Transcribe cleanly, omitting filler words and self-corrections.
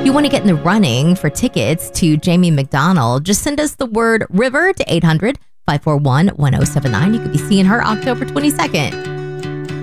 you want to get in the running for tickets to Jamie McDonald, just send us the word river to 800-541-1079. You could be seeing her October 22nd.